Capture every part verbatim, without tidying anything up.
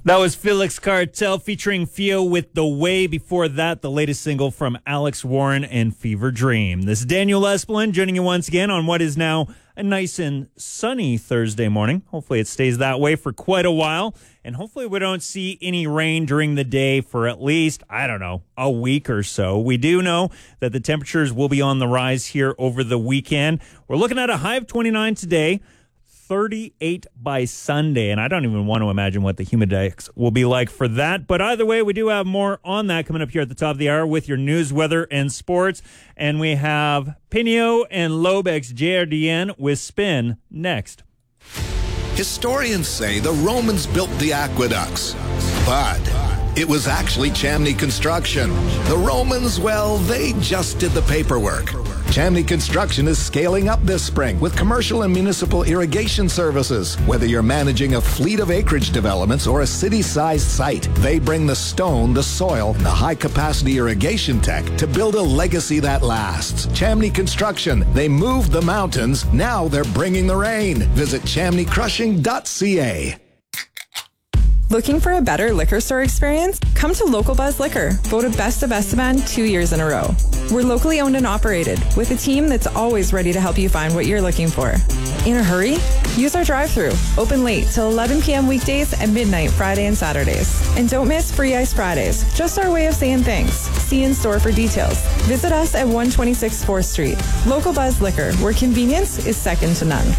That was Felix Cartel featuring Fio with The Way. Before that, the latest single from Alex Warren and Fever Dream. This is Daniel Esplin joining you once again on what is now a nice and sunny Thursday morning. Hopefully it stays that way for quite a while. And hopefully we don't see any rain during the day for at least, I don't know, a week or so. We do know that the temperatures will be on the rise here over the weekend. We're looking at a high of twenty-nine today. thirty-eight by Sunday, and I don't even want to imagine what the humidex will be like for that. But either way, we do have more on that coming up here at the top of the hour with your news, weather, and sports. And we have Pinio and Lobex J R D N with Spin next. Historians say the Romans built the aqueducts, but it was actually Chamney Construction. The Romans, well, they just did the paperwork. Chamney Construction is scaling up this spring with commercial and municipal irrigation services. Whether you're managing a fleet of acreage developments or a city-sized site, they bring the stone, the soil, and the high-capacity irrigation tech to build a legacy that lasts. Chamney Construction, they moved the mountains, now they're bringing the rain. Visit chamney crushing dot c a. Looking for a better liquor store experience? Come to Local Buzz Liquor, voted Best of Estevan two years in a row. We're locally owned and operated, with a team that's always ready to help you find what you're looking for. In a hurry? Use our drive-thru, open late till eleven p.m. weekdays and midnight Friday and Saturdays. And don't miss Free Ice Fridays, just our way of saying thanks. See in store for details. Visit us at one twenty-six fourth Street. Local Buzz Liquor, where convenience is second to none.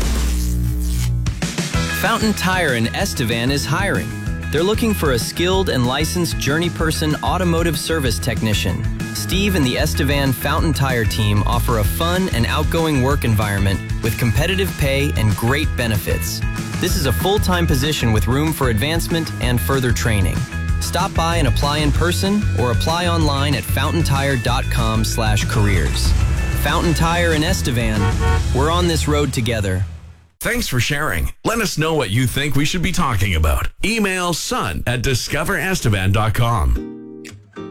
Fountain Tire in Estevan is hiring. They're looking for a skilled and licensed journey person automotive service technician. Steve and the Estevan Fountain Tire team offer a fun and outgoing work environment with competitive pay and great benefits. This is a full-time position with room for advancement and further training. Stop by and apply in person or apply online at fountain tire dot com slash careers. Fountain Tire in Estevan. We're on this road together. Thanks for sharing. Let us know what you think we should be talking about. Email sun at discover estevan dot com.